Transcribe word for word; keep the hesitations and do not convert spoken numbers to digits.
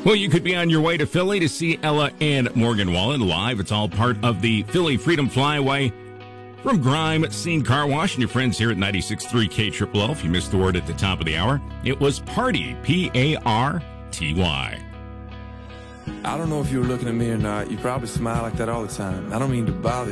Well, you could be on your way to Philly to see Ella and Morgan Wallen live. It's all part of the Philly Freedom Flyaway from Grime Scene Car Wash and your friends here at ninety-six point three K Triple L. If you missed the word at the top of the hour, it was Party, P A R T Y. I don't know if you were looking at me or not. You probably smile like that all the time. I don't mean to bother you.